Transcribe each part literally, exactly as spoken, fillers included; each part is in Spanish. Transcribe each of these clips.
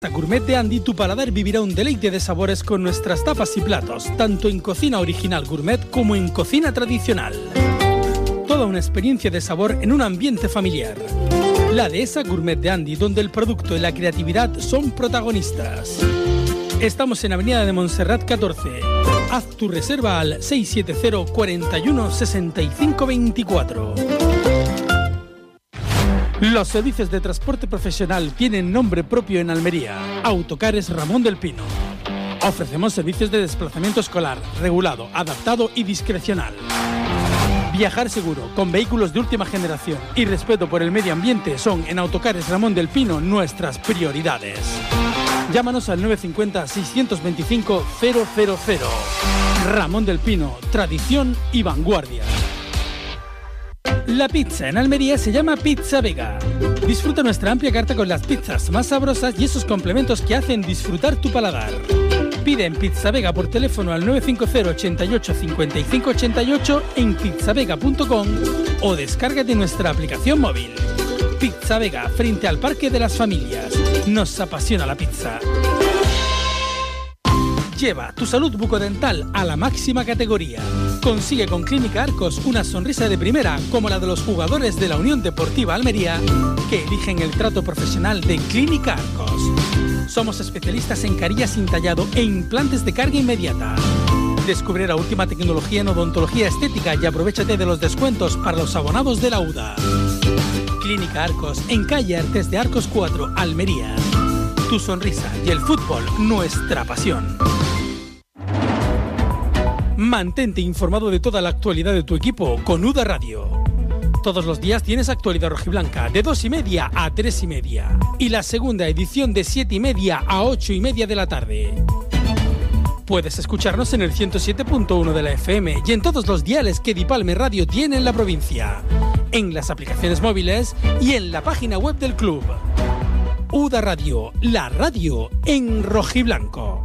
Gourmet de Andy, tu paladar vivirá un deleite de sabores con nuestras tapas y platos, tanto en cocina original gourmet como en cocina tradicional. Toda una experiencia de sabor en un ambiente familiar. La Dehesa Gourmet de Andy, donde el producto y la creatividad son protagonistas. Estamos en Avenida de Montserrat catorce. Haz tu reserva al seis siete cero, cuarenta y uno, sesenta y cinco veinticuatro. Los servicios de transporte profesional tienen nombre propio en Almería. Autocares Ramón del Pino. Ofrecemos servicios de desplazamiento escolar, regulado, adaptado y discrecional. Viajar seguro, con vehículos de última generación y respeto por el medio ambiente son en Autocares Ramón del Pino nuestras prioridades. Llámanos al nueve cinco cero, seis dos cinco, cero cero cero. Ramón del Pino, tradición y vanguardia. La pizza en Almería se llama Pizza Vega. Disfruta nuestra amplia carta con las pizzas más sabrosas y esos complementos que hacen disfrutar tu paladar. Pide en Pizza Vega por teléfono al nueve cinco cero, ochenta y ocho, cincuenta y cinco ochenta y ocho en pizzavega punto com o descárgate nuestra aplicación móvil. Pizza Vega, frente al Parque de las Familias. Nos apasiona la pizza. Lleva tu salud bucodental a la máxima categoría. Consigue con Clínica Arcos una sonrisa de primera como la de los jugadores de la Unión Deportiva Almería que eligen el trato profesional de Clínica Arcos. Somos especialistas en carillas sin tallado e implantes de carga inmediata. Descubre la última tecnología en odontología estética y aprovéchate de los descuentos para los abonados de la U D A. Clínica Arcos, en calle Artes de Arcos cuatro, Almería. Tu sonrisa y el fútbol, nuestra pasión. Mantente informado de toda la actualidad de tu equipo con U D A Radio. Todos los días tienes actualidad rojiblanca de dos y media a tres y media y la segunda edición de siete y media a ocho y media de la tarde. Puedes escucharnos en el ciento siete punto uno de la F M y en todos los diales que Dipalme Radio tiene en la provincia, en las aplicaciones móviles y en la página web del club. U D A Radio, la radio en rojiblanco.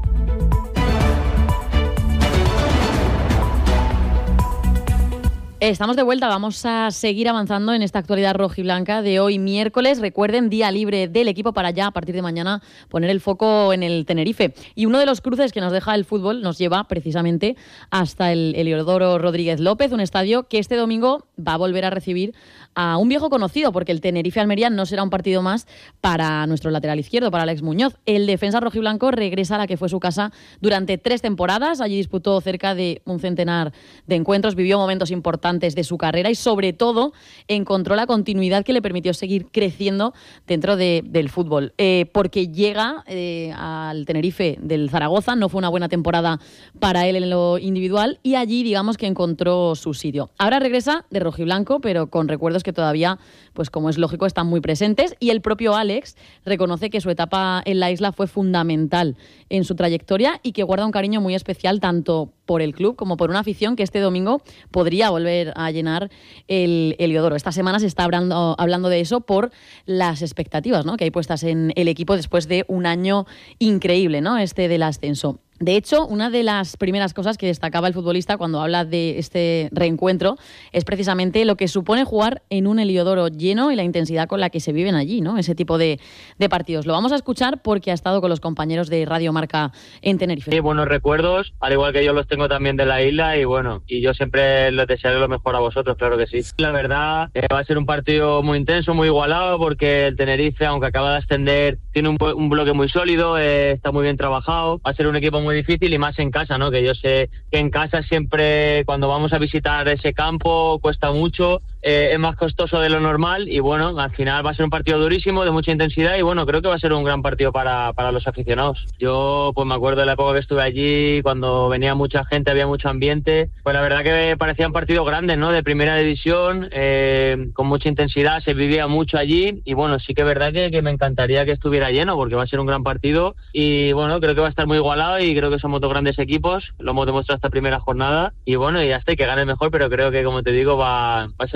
Estamos de vuelta, vamos a seguir avanzando en esta actualidad rojiblanca de hoy miércoles. Recuerden, día libre del equipo para ya, a partir de mañana, poner el foco en el Tenerife. Y uno de los cruces que nos deja el fútbol nos lleva precisamente hasta el Heliodoro Rodríguez López, un estadio que este domingo va a volver a recibir a un viejo conocido, porque el Tenerife-Almería no será un partido más para nuestro lateral izquierdo, para Alex Muñoz. El defensa rojiblanco regresa a la que fue su casa durante tres temporadas. Allí disputó cerca de un centenar de encuentros, vivió momentos importantes de su carrera y sobre todo encontró la continuidad que le permitió seguir creciendo dentro de, del fútbol, eh, porque llega eh, al Tenerife del Zaragoza. No fue una buena temporada para él en lo individual y allí digamos que encontró su sitio. Ahora regresa de rojiblanco, pero con recuerdos que todavía, pues como es lógico, están muy presentes, y el propio Alex reconoce que su etapa en la isla fue fundamental en su trayectoria y que guarda un cariño muy especial tanto por el club como por una afición que este domingo podría volver a llenar el Heliodoro. Esta semana se está hablando, hablando de eso por las expectativas, ¿no?, que hay puestas en el equipo después de un año increíble, ¿no?, este del ascenso. De hecho, una de las primeras cosas que destacaba el futbolista cuando habla de este reencuentro es precisamente lo que supone jugar en un Heliodoro lleno y la intensidad con la que se viven allí, ¿no?, ese tipo de, de partidos. Lo vamos a escuchar porque ha estado con los compañeros de Radio Marca en Tenerife. Sí, buenos recuerdos, al igual que yo los tengo también de la isla, y bueno, y yo siempre les desearé lo mejor a vosotros, claro que sí. La verdad, eh, va a ser un partido muy intenso, muy igualado, porque el Tenerife, aunque acaba de ascender, tiene un, un bloque muy sólido, eh, está muy bien trabajado. Va a ser un equipo muy difícil, y más en casa, ¿no?, que yo sé que en casa siempre, cuando vamos a visitar ese campo, cuesta mucho, eh, es más costoso de lo normal, y bueno, al final va a ser un partido durísimo, de mucha intensidad, y bueno, creo que va a ser un gran partido para, para los aficionados. Yo pues me acuerdo de la época que estuve allí, cuando venía mucha gente, había mucho ambiente, pues la verdad que parecían partidos grandes, ¿no?, de primera división, eh, con mucha intensidad, se vivía mucho allí, y bueno, sí que es verdad que, que me encantaría que estuviera lleno, porque va a ser un gran partido, y bueno, creo que va a estar muy igualado, y creo que somos dos grandes equipos, lo hemos demostrado esta primera jornada, y bueno, y hasta hay que gane mejor, pero creo que, como te digo, va, va a ser un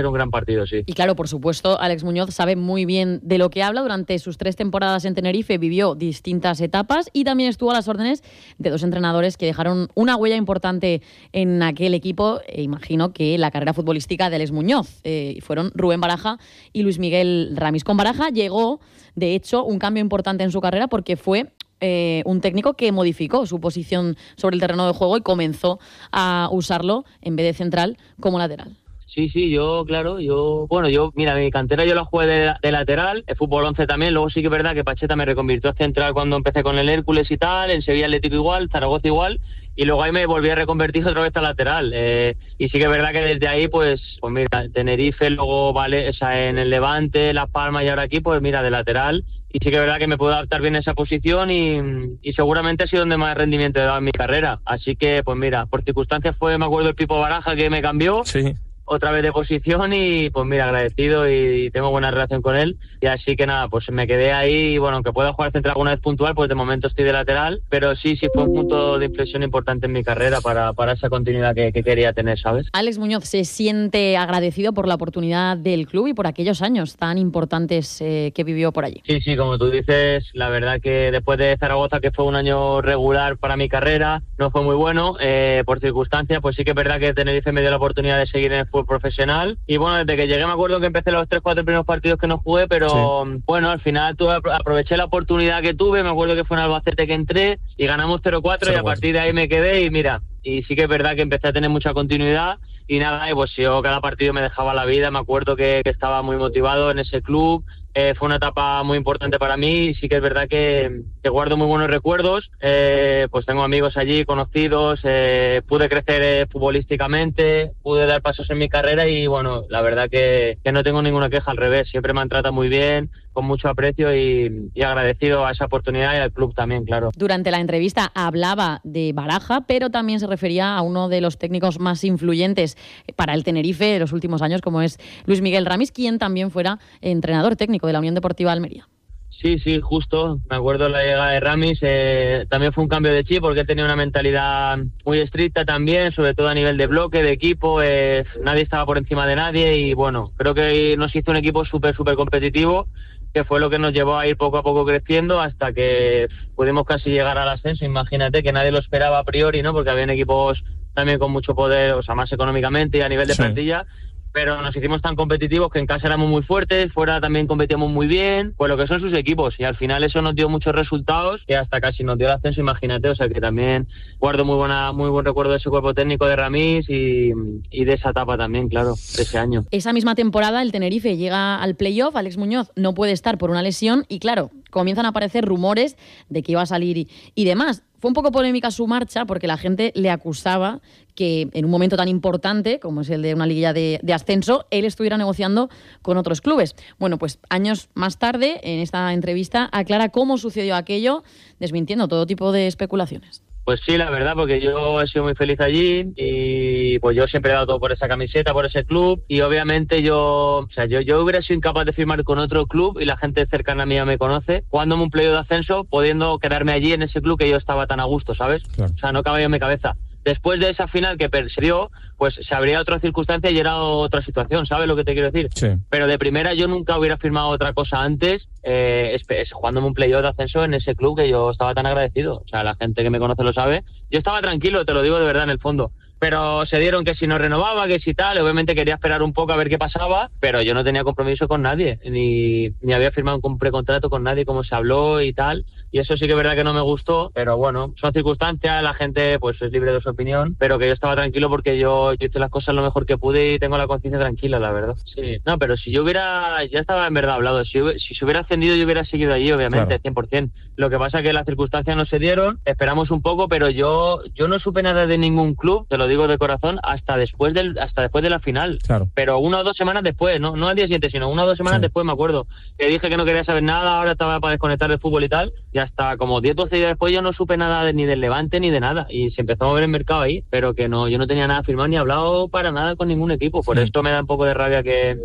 un gran partido, sí. Y claro, por supuesto, Alex Muñoz sabe muy bien de lo que habla. Durante sus tres temporadas en Tenerife vivió distintas etapas y también estuvo a las órdenes de dos entrenadores que dejaron una huella importante en aquel equipo. E imagino que la carrera futbolística de Alex Muñoz eh, fueron Rubén Baraja y Luis Miguel Ramis. Con Baraja llegó, de hecho, un cambio importante en su carrera porque fue Eh, un técnico que modificó su posición sobre el terreno de juego y comenzó a usarlo en vez de central como lateral. Sí, sí, yo, claro, yo, bueno, yo, mira, mi cantera yo la jugué de, de lateral, el fútbol once también, luego sí que es verdad que Pacheta me reconvirtió a central cuando empecé con el Hércules y tal, en Sevilla Atlético igual, Zaragoza igual, y luego ahí me volví a reconvertir otra vez a lateral, eh, y sí que es verdad que desde ahí, pues, pues mira, Tenerife, luego vale, o sea, en el Levante, Las Palmas y ahora aquí, pues mira, de lateral. Y sí que es verdad que me puedo adaptar bien a esa posición y, y seguramente ha sido donde más rendimiento he dado en mi carrera. Así que, pues mira, por circunstancias fue, me acuerdo, el Pipo Baraja que me cambió. Sí. Otra vez de posición y pues mira, agradecido y tengo buena relación con él. Y así que nada, pues me quedé ahí y bueno, aunque pueda jugar central alguna vez puntual, pues de momento estoy de lateral. Pero sí, sí fue un punto de inflexión importante en mi carrera para, para esa continuidad que, que quería tener, ¿sabes? Alex Muñoz se siente agradecido por la oportunidad del club y por aquellos años tan importantes eh, que vivió por allí. Sí, sí, como tú dices, la verdad que después de Zaragoza, que fue un año regular para mi carrera, no fue muy bueno, eh, por circunstancias, pues sí que es verdad que Tenerife me dio la oportunidad de seguir en el fútbol profesional y bueno, desde que llegué me acuerdo que empecé los tres, cuatro primeros partidos que no jugué, pero sí. Bueno, al final tuve, aproveché la oportunidad que tuve, me acuerdo que fue en Albacete que entré y ganamos cero cuatro y a partir de ahí me quedé y mira, y sí que es verdad que empecé a tener mucha continuidad y nada, y pues yo cada partido me dejaba la vida, me acuerdo que, que estaba muy motivado en ese club. Eh, fue una etapa muy importante para mí y sí que es verdad que, que guardo muy buenos recuerdos, eh, pues tengo amigos allí, conocidos, eh, pude crecer eh, futbolísticamente, pude dar pasos en mi carrera y bueno, la verdad que, que no tengo ninguna queja, al revés, siempre me han tratado muy bien, con mucho aprecio y, y agradecido a esa oportunidad y al club también, claro. Durante la entrevista hablaba de Baraja, pero también se refería a uno de los técnicos más influyentes para el Tenerife de los últimos años, como es Luis Miguel Ramis, quien también fuera entrenador técnico de la Unión Deportiva Almería. Sí, sí, justo. Me acuerdo de la llegada de Ramis. Eh, también fue un cambio de chip porque él tenía una mentalidad muy estricta también, sobre todo a nivel de bloque, de equipo. Eh, nadie estaba por encima de nadie y bueno, creo que nos hizo un equipo súper, súper competitivo, que fue lo que nos llevó a ir poco a poco creciendo hasta que pudimos casi llegar al ascenso. Imagínate que nadie lo esperaba a priori, ¿no? Porque habían equipos también con mucho poder, o sea, más económicamente y a nivel de sí. plantilla. Pero nos hicimos tan competitivos que en casa éramos muy fuertes, fuera también competíamos muy bien, pues lo que son sus equipos, y al final eso nos dio muchos resultados, que hasta casi nos dio el ascenso, imagínate, o sea que también guardo muy buena muy buen recuerdo de ese cuerpo técnico de Ramis y, y de esa etapa también, claro, de ese año. Esa misma temporada el Tenerife llega al playoff, Alex Muñoz no puede estar por una lesión y claro, comienzan a aparecer rumores de que iba a salir y, y demás. Fue un poco polémica su marcha porque la gente le acusaba que en un momento tan importante como es el de una liguilla de, de ascenso, él estuviera negociando con otros clubes. Bueno, pues años más tarde, en esta entrevista, aclara cómo sucedió aquello, desmintiendo todo tipo de especulaciones. Pues sí, la verdad, porque yo he sido muy feliz allí y pues yo siempre he dado todo por esa camiseta, por ese club y obviamente yo, o sea, yo, yo hubiera sido incapaz de firmar con otro club y la gente cercana a mí ya me conoce, jugándome un playoff de ascenso, pudiendo quedarme allí en ese club que yo estaba tan a gusto, ¿sabes? Claro. O sea, no cabía en mi cabeza. Después de esa final que perdió, pues se habría otra circunstancia y era otra situación, ¿sabes lo que te quiero decir? Sí. Pero de primera yo nunca hubiera firmado otra cosa antes, eh, es, es, jugándome un playoff de ascenso en ese club que yo estaba tan agradecido. O sea, la gente que me conoce lo sabe. Yo estaba tranquilo, te lo digo de verdad en el fondo. Pero se dieron que si no renovaba, que si tal, obviamente quería esperar un poco a ver qué pasaba, pero yo no tenía compromiso con nadie, ni, ni había firmado un precontrato con nadie como se habló y tal, y eso sí que es verdad que no me gustó, pero bueno, son circunstancias, la gente pues es libre de su opinión, pero que yo estaba tranquilo porque yo, yo hice las cosas lo mejor que pude y tengo la conciencia tranquila, la verdad. Sí, no, pero si yo hubiera, ya estaba en verdad hablado, si, si se hubiera ascendido yo hubiera seguido allí, obviamente, claro. cien por ciento. Lo que pasa es que las circunstancias no se dieron, esperamos un poco, pero yo, yo no supe nada de ningún club, te lo digo de corazón, hasta después del hasta después de la final. Claro. Pero una o dos semanas después, no no al día siguiente, sino una o dos semanas sí. después, me acuerdo. Que dije que no quería saber nada, ahora estaba para desconectar del fútbol y tal, y hasta como diez o doce días después yo no supe nada de, ni del Levante ni de nada, y se empezó a mover el mercado ahí, pero que no, yo no tenía nada firmado ni hablado para nada con ningún equipo, por sí. esto me da un poco de rabia que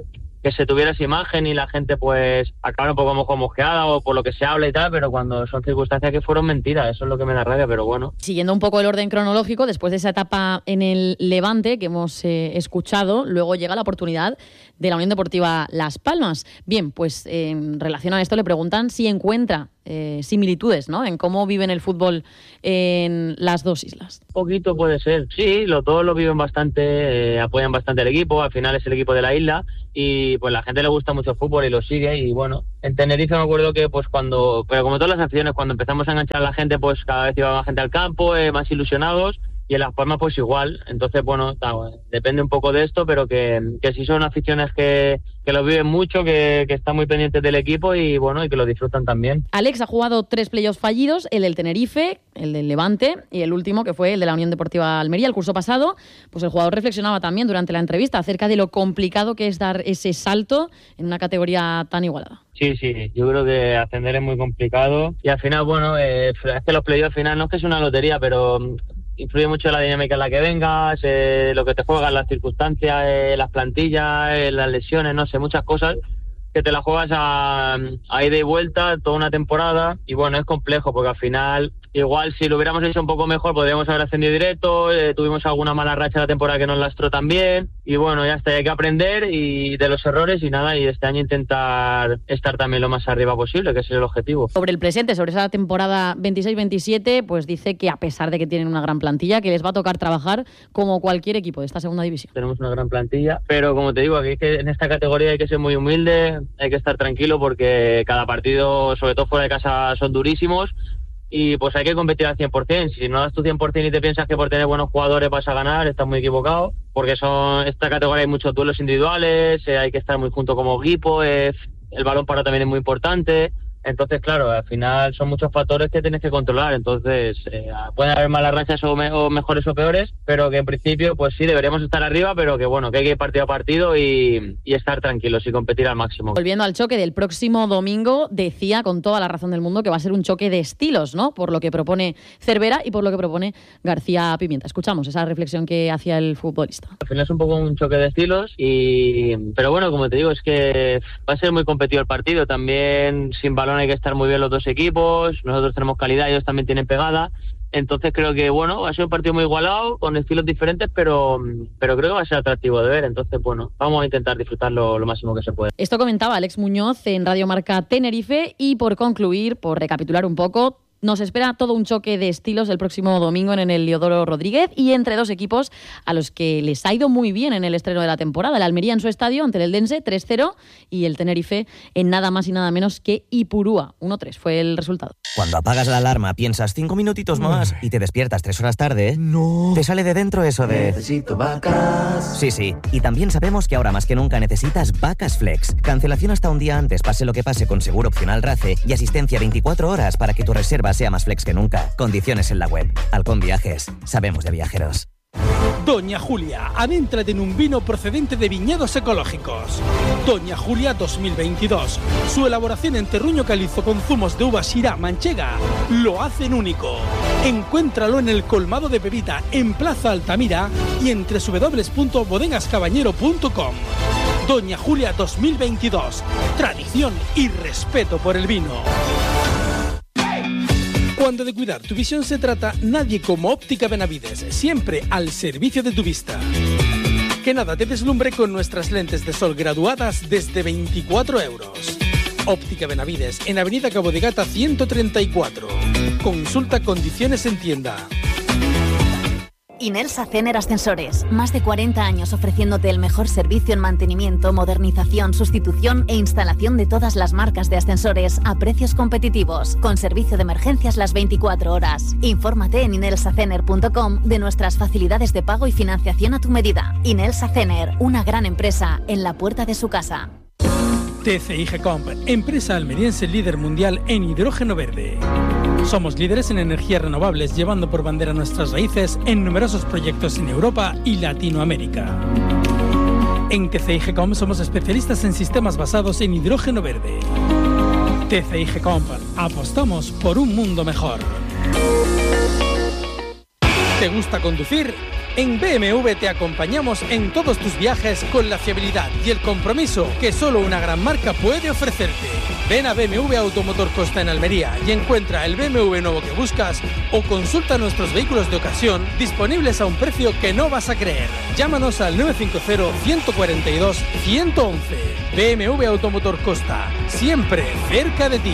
que se tuviera esa imagen y la gente pues acabara un poco mojo mosqueada o por lo que se habla y tal, pero cuando son circunstancias que fueron mentiras, eso es lo que me da rabia, pero bueno. Siguiendo un poco el orden cronológico, después de esa etapa en el Levante que hemos eh, escuchado, luego llega la oportunidad de la Unión Deportiva Las Palmas. Bien, pues eh, en relación a esto le preguntan si encuentra eh, similitudes, ¿no?, en cómo viven el fútbol en las dos islas. Un poquito puede ser, sí, los dos lo viven bastante, eh, apoyan bastante al equipo, al final es el equipo de la isla y pues la gente le gusta mucho el fútbol y lo sigue y bueno, en Tenerife me acuerdo que pues cuando, pero como todas las acciones, cuando empezamos a enganchar a la gente pues cada vez iba más gente al campo, eh, más ilusionados. Y en Las Palmas pues igual, entonces bueno, ta, depende un poco de esto, pero que, que sí son aficiones que, que lo viven mucho, que, que están muy pendientes del equipo y bueno, y que lo disfrutan también. Alex ha jugado tres playoffs fallidos, el del Tenerife, el del Levante y el último que fue el de la Unión Deportiva Almería el curso pasado. Pues el jugador reflexionaba también durante la entrevista acerca de lo complicado que es dar ese salto en una categoría tan igualada. Sí, sí, yo creo que ascender es muy complicado y al final, bueno, eh, es que los playoffs al final no es que es una lotería, pero influye mucho la dinámica en la que vengas, eh, lo que te juegas, las circunstancias, eh, las plantillas, eh, las lesiones, no sé, muchas cosas que te las juegas a, a ida y vuelta toda una temporada y bueno, es complejo porque al final igual si lo hubiéramos hecho un poco mejor podríamos haber ascendido directo, eh, tuvimos alguna mala racha la temporada que nos lastró también y bueno, ya está, hay que aprender y de los errores y nada, y este año intentar estar también lo más arriba posible, que ese es el objetivo. Sobre el presente, sobre esa temporada veintiséis veintisiete, pues dice que a pesar de que tienen una gran plantilla, que les va a tocar trabajar como cualquier equipo de esta segunda división. Tenemos una gran plantilla, pero como te digo, aquí es que en esta categoría hay que ser muy humilde, hay que estar tranquilo porque cada partido, sobre todo fuera de casa, son durísimos. Y pues hay que competir al cien por ciento. Si no das tu cien por ciento y te piensas que por tener buenos jugadores vas a ganar, estás muy equivocado. Porque son esta categoría hay muchos duelos individuales, eh, hay que estar muy junto como equipo, eh, el balón parado también es muy importante. Entonces, claro, al final son muchos factores que tienes que controlar. Entonces, eh, pueden haber malas rachas o, me- o mejores o peores, pero que en principio, pues sí, deberíamos estar arriba, pero que bueno, que hay que ir partido a partido y, y estar tranquilos y competir al máximo. Volviendo al choque del próximo domingo, decía con toda la razón del mundo que va a ser un choque de estilos, ¿no?, por lo que propone Cervera y por lo que propone García Pimienta. Escuchamos esa reflexión que hacía el futbolista. Al final es un poco un choque de estilos, y pero bueno, como te digo, es que va a ser muy competido el partido. También sin balón hay que estar muy bien los dos equipos, nosotros tenemos calidad, ellos también tienen pegada, entonces creo que bueno, va a ser un partido muy igualado, con estilos diferentes, pero, pero creo que va a ser atractivo de ver, entonces bueno, vamos a intentar disfrutarlo lo máximo que se puede. Esto comentaba Alex Muñoz en Radio Marca Tenerife y por concluir, por recapitular un poco, nos espera todo un choque de estilos el próximo domingo en el Heliodoro Rodríguez y entre dos equipos a los que les ha ido muy bien en el estreno de la temporada. El Almería en su estadio ante el Eldense tres cero y el Tenerife en nada más y nada menos que Ipurúa. uno tres fue el resultado. Cuando apagas la alarma piensas cinco minutitos más y te despiertas tres horas tarde, no. Te sale de dentro eso de... Necesito vacas. Sí, sí. Y también sabemos que ahora más que nunca necesitas Vacas Flex. Cancelación hasta un día antes, pase lo que pase, con seguro opcional RACE y asistencia veinticuatro horas para que tu reserva sea más flex que nunca. Condiciones en la web. Halcón Viajes. Sabemos de viajeros. Doña Julia, adéntrate en un vino procedente de viñedos ecológicos. Doña Julia dos mil veintidós. Su elaboración en terruño calizo con zumos de uva Syrah manchega lo hacen único. Encuéntralo en el colmado de Pepita, en Plaza Altamira y en doble u doble u doble u punto bodegas cabañero punto com. Doña Julia dos mil veintidós. Tradición y respeto por el vino. Cuando de cuidar tu visión se trata, nadie como Óptica Benavides, siempre al servicio de tu vista. Que nada te deslumbre con nuestras lentes de sol graduadas desde veinticuatro euros. Óptica Benavides, en Avenida Cabo de Gata ciento treinta y cuatro. Consulta condiciones en tienda. Inelsa Cener Ascensores. Más de cuarenta años ofreciéndote el mejor servicio en mantenimiento, modernización, sustitución e instalación de todas las marcas de ascensores a precios competitivos, con servicio de emergencias las veinticuatro horas. Infórmate en inelsa cener punto com de nuestras facilidades de pago y financiación a tu medida. Inelsa Cener, una gran empresa en la puerta de su casa. T C I Gecomp, empresa almeriense líder mundial en hidrógeno verde. Somos líderes en energías renovables, llevando por bandera nuestras raíces en numerosos proyectos en Europa y Latinoamérica. En T C I Gecomp somos especialistas en sistemas basados en hidrógeno verde. T C I Gecomp, apostamos por un mundo mejor. ¿Te gusta conducir? En B M W te acompañamos en todos tus viajes con la fiabilidad y el compromiso que solo una gran marca puede ofrecerte. Ven a B M W Automotor Costa en Almería y encuentra el B M W nuevo que buscas o consulta nuestros vehículos de ocasión disponibles a un precio que no vas a creer. Llámanos al nueve cinco cero, uno cuatro dos, uno uno uno. B M W Automotor Costa, siempre cerca de ti.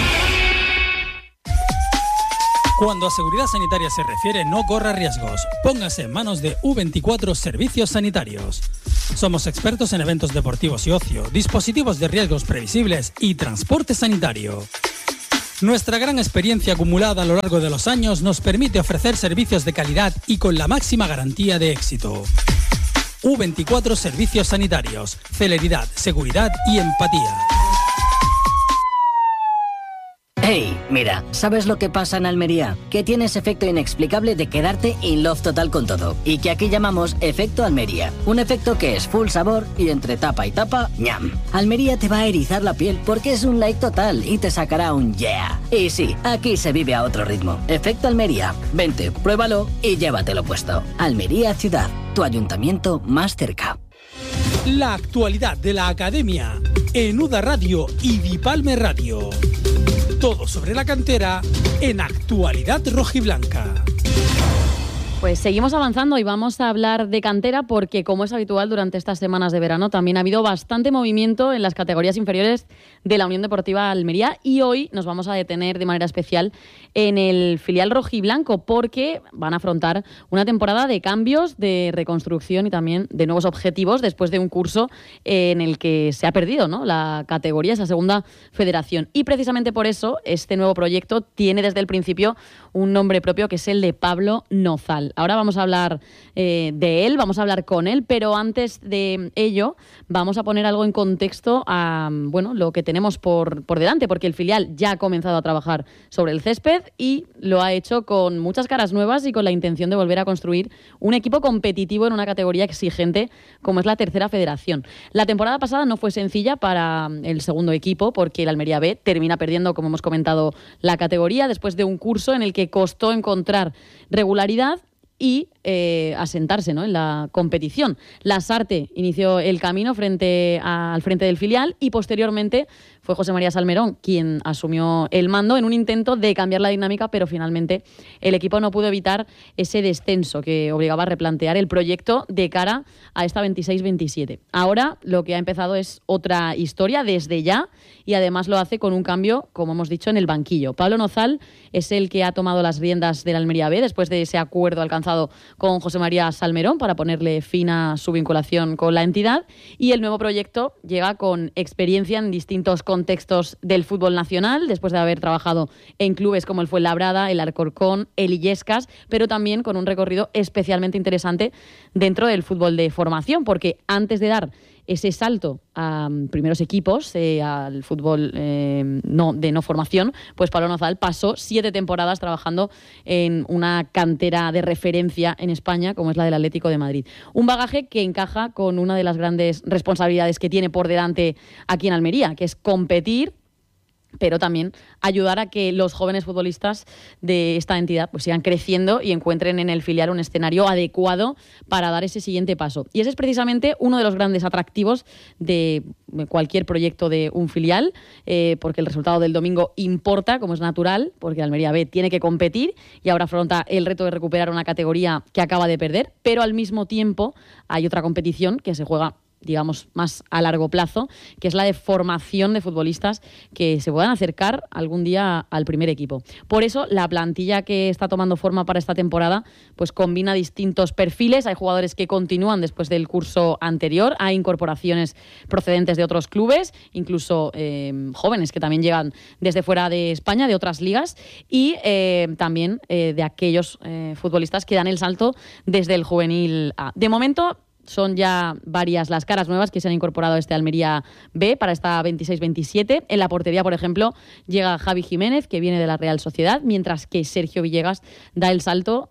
Cuando a seguridad sanitaria se refiere, no corra riesgos. Póngase en manos de U veinticuatro Servicios Sanitarios. Somos expertos en eventos deportivos y ocio, dispositivos de riesgos previsibles y transporte sanitario. Nuestra gran experiencia acumulada a lo largo de los años nos permite ofrecer servicios de calidad y con la máxima garantía de éxito. U veinticuatro Servicios Sanitarios. Celeridad, seguridad y empatía. Hey, mira, ¿sabes lo que pasa en Almería? Que tienes efecto inexplicable de quedarte in love total con todo. Y que aquí llamamos efecto Almería. Un efecto que es full sabor y entre tapa y tapa, ñam. Almería te va a erizar la piel porque es un like total y te sacará un yeah. Y sí, aquí se vive a otro ritmo. Efecto Almería. Vente, pruébalo y llévatelo puesto. Almería Ciudad, tu ayuntamiento más cerca. La actualidad de la Academia en U D A Radio y Dipalme Radio. Todo sobre la cantera en Actualidad Rojiblanca. Pues seguimos avanzando y vamos a hablar de cantera porque, como es habitual durante estas semanas de verano, también ha habido bastante movimiento en las categorías inferiores de la Unión Deportiva Almería y hoy nos vamos a detener de manera especial en el filial rojiblanco porque van a afrontar una temporada de cambios, de reconstrucción y también de nuevos objetivos después de un curso en el que se ha perdido, ¿no?, la categoría, esa segunda federación. Y precisamente por eso este nuevo proyecto tiene desde el principio un nombre propio que es el de Pablo Nozal. Ahora vamos a hablar eh, de él, vamos a hablar con él, pero antes de ello vamos a poner algo en contexto a bueno, lo que tenemos por, por delante, porque el filial ya ha comenzado a trabajar sobre el césped y lo ha hecho con muchas caras nuevas y con la intención de volver a construir un equipo competitivo en una categoría exigente como es la tercera federación. La temporada pasada no fue sencilla para el segundo equipo porque el Almería B termina perdiendo, como hemos comentado, la categoría después de un curso en el que costó encontrar regularidad y eh, asentarse, ¿no?, en la competición. Lasarte inició el camino frente a, al frente del filial y posteriormente fue José María Salmerón quien asumió el mando en un intento de cambiar la dinámica, pero finalmente el equipo no pudo evitar ese descenso que obligaba a replantear el proyecto de cara a esta veintiséis veintisiete. Ahora lo que ha empezado es otra historia desde ya y además lo hace con un cambio, como hemos dicho, en el banquillo. Pablo Nozal es el que ha tomado las riendas del Almería B después de ese acuerdo alcanzado con José María Salmerón para ponerle fin a su vinculación con la entidad y el nuevo proyecto llega con experiencia en distintos contextos del fútbol nacional después de haber trabajado en clubes como el Fuenlabrada, el Alcorcón, el Illescas, pero también con un recorrido especialmente interesante dentro del fútbol de formación porque antes de dar ese salto a um, primeros equipos, eh, al fútbol eh, no, de no formación, pues Pablo Nozal pasó siete temporadas trabajando en una cantera de referencia en España, como es la del Atlético de Madrid. Un bagaje que encaja con una de las grandes responsabilidades que tiene por delante aquí en Almería, que es competir, pero también ayudar a que los jóvenes futbolistas de esta entidad pues sigan creciendo y encuentren en el filial un escenario adecuado para dar ese siguiente paso. Y ese es precisamente uno de los grandes atractivos de cualquier proyecto de un filial, eh, porque el resultado del domingo importa, como es natural, porque Almería B tiene que competir y ahora afronta el reto de recuperar una categoría que acaba de perder, pero al mismo tiempo hay otra competición que se juega, digamos, más a largo plazo, que es la de formación de futbolistas que se puedan acercar algún día al primer equipo. Por eso, la plantilla que está tomando forma para esta temporada pues combina distintos perfiles. Hay jugadores que continúan después del curso anterior, hay incorporaciones procedentes de otros clubes, incluso eh, jóvenes que también llegan desde fuera de España, de otras ligas, y eh, también eh, de aquellos eh, futbolistas que dan el salto desde el juvenil A. De momento, son ya varias las caras nuevas que se han incorporado a este Almería B para esta veintiséis veintisiete. En la portería, por ejemplo, llega Javi Jiménez, que viene de la Real Sociedad, mientras que Sergio Villegas da el salto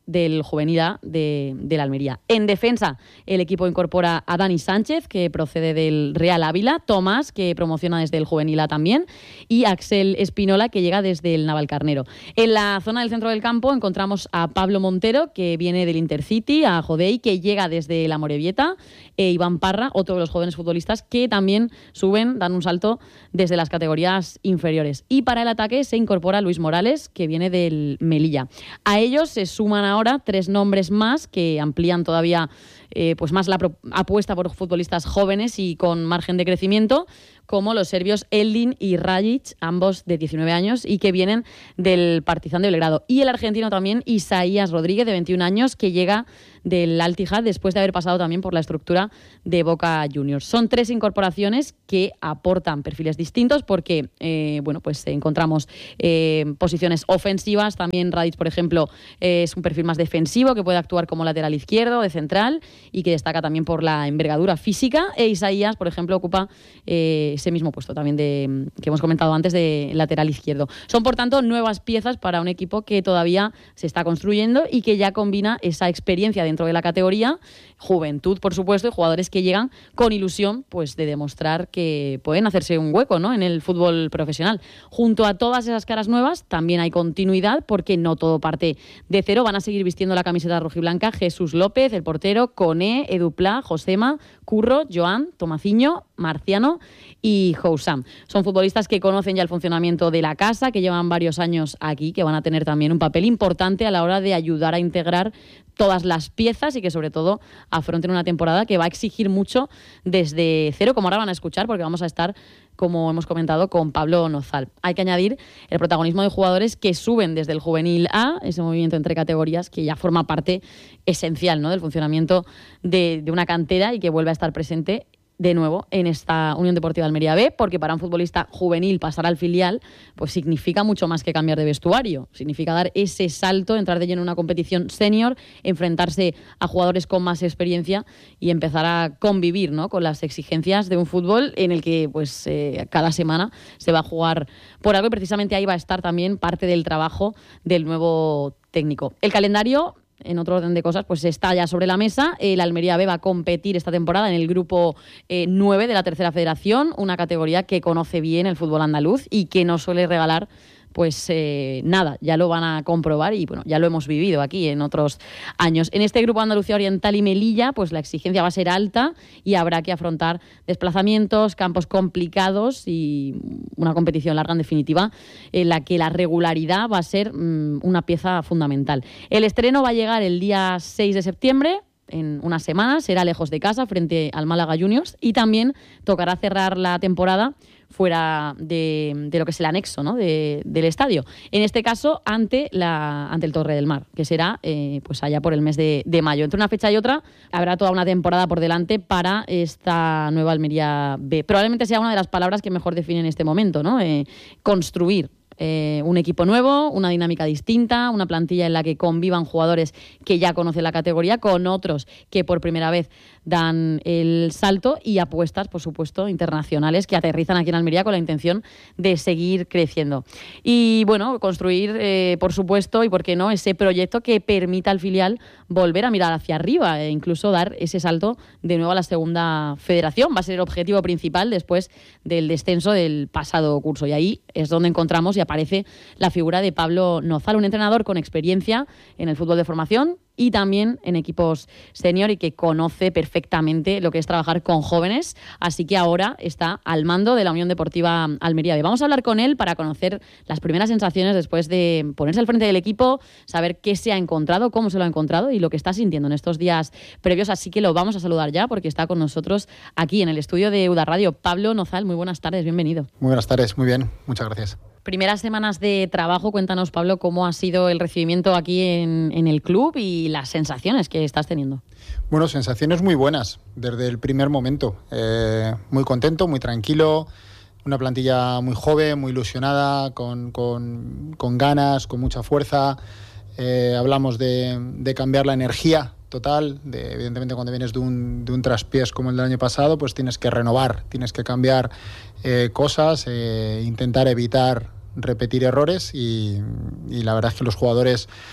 del juvenil A de, de la Almería. En defensa, el equipo incorpora a Dani Sánchez, que procede del Real Ávila, Tomás, que promociona desde el juvenil A también, y Axel Espinola, que llega desde el Navalcarnero. En la zona del centro del campo encontramos a Pablo Montero, que viene del Intercity, a Jodei, que llega desde la Morevieta, e Iván Parra, otro de los jóvenes futbolistas que también suben, dan un salto desde las categorías inferiores. Y para el ataque se incorpora Luis Morales, que viene del Melilla. A ellos se suman ahora tres nombres más que amplían todavía eh, pues más la pro- apuesta por futbolistas jóvenes y con margen de crecimiento, como los serbios Eldin y Rajic, ambos de diecinueve años y que vienen del Partizan de Belgrado. Y el argentino también, Isaías Rodríguez, de veintiún años, que llega del Al-Ittihad después de haber pasado también por la estructura de Boca Juniors. Son tres incorporaciones que aportan perfiles distintos porque, eh, bueno, pues encontramos eh, posiciones ofensivas. También Rajic, por ejemplo, eh, es un perfil más defensivo que puede actuar como lateral izquierdo, de central, y que destaca también por la envergadura física. E Isaías, por ejemplo, ocupa eh, ese mismo puesto también de que hemos comentado antes, de lateral izquierdo. Son, por tanto, nuevas piezas para un equipo que todavía se está construyendo y que ya combina esa experiencia dentro de la categoría, juventud, por supuesto, y jugadores que llegan con ilusión pues de demostrar que pueden hacerse un hueco, ¿no?, en el fútbol profesional. Junto a todas esas caras nuevas también hay continuidad, porque no todo parte de cero. Van a seguir vistiendo la camiseta rojiblanca Jesús López, el portero, Coné, Edupla, Josema, Curro, Joan, Tomaciño, Marciano y Housam. Son futbolistas que conocen ya el funcionamiento de la casa, que llevan varios años aquí, que van a tener también un papel importante a la hora de ayudar a integrar todas las piezas y que sobre todo afronten una temporada que va a exigir mucho desde cero, como ahora van a escuchar, porque vamos a estar, como hemos comentado, con Pablo Nozal. Hay que añadir el protagonismo de jugadores que suben desde el juvenil A, ese movimiento entre categorías que ya forma parte esencial, ¿no?, del funcionamiento de, de una cantera y que vuelve a estar presente de nuevo en esta Unión Deportiva Almería B, porque para un futbolista juvenil pasar al filial pues significa mucho más que cambiar de vestuario, significa dar ese salto, entrar de lleno en una competición senior, enfrentarse a jugadores con más experiencia y empezar a convivir, ¿no?, con las exigencias de un fútbol en el que pues eh, cada semana se va a jugar por algo, y precisamente ahí va a estar también parte del trabajo del nuevo técnico. El calendario, en otro orden de cosas, pues está ya sobre la mesa. El Almería B va a competir esta temporada en el grupo eh, nueve de la Tercera Federación, una categoría que conoce bien el fútbol andaluz y que no suele regalar pues eh, nada, ya lo van a comprobar y bueno, ya lo hemos vivido aquí en otros años. En este grupo Andalucía Oriental y Melilla, pues la exigencia va a ser alta y habrá que afrontar desplazamientos, campos complicados y una competición larga, en definitiva, en la que la regularidad va a ser mmm, una pieza fundamental. El estreno va a llegar el día seis de septiembre, en unas semanas, será lejos de casa, frente al Málaga Juniors, y también tocará cerrar la temporada fuera de, de lo que es el anexo, ¿no?, de, del estadio. En este caso, ante la ante el Torre del Mar, que será eh, pues allá por el mes de, de mayo. Entre una fecha y otra habrá toda una temporada por delante para esta nueva Almería B. Probablemente sea una de las palabras que mejor definen este momento, ¿no? Eh, construir. Eh, un equipo nuevo, una dinámica distinta, una plantilla en la que convivan jugadores que ya conocen la categoría con otros que por primera vez dan el salto, y apuestas, por supuesto, internacionales que aterrizan aquí en Almería con la intención de seguir creciendo. Y bueno, construir, eh, por supuesto, y por qué no, ese proyecto que permita al filial volver a mirar hacia arriba e incluso dar ese salto de nuevo a la segunda federación. Va a ser el objetivo principal después del descenso del pasado curso, y ahí es donde encontramos y aparece la figura de Pablo Nozal, un entrenador con experiencia en el fútbol de formación y también en equipos senior y que conoce perfectamente lo que es trabajar con jóvenes, así que ahora está al mando de la Unión Deportiva Almería B. Vamos a hablar con él para conocer las primeras sensaciones después de ponerse al frente del equipo, saber qué se ha encontrado, cómo se lo ha encontrado y lo que está sintiendo en estos días previos, así que lo vamos a saludar ya porque está con nosotros aquí en el estudio de Uda Radio. Pablo Nozal, muy buenas tardes, bienvenido. Muy buenas tardes, muy bien, muchas gracias. Primeras semanas de trabajo, cuéntanos, Pablo, cómo ha sido el recibimiento aquí en, en el club y las sensaciones que estás teniendo. Bueno, sensaciones muy buenas desde el primer momento. Eh, muy contento, muy tranquilo, una plantilla muy joven, muy ilusionada, con, con, con ganas, con mucha fuerza. Eh, hablamos de, de cambiar la energía total. De, evidentemente, cuando vienes de un, de un traspiés como el del año pasado, pues tienes que renovar, tienes que cambiar eh, cosas, eh, intentar evitar repetir errores y, y la verdad es que los jugadores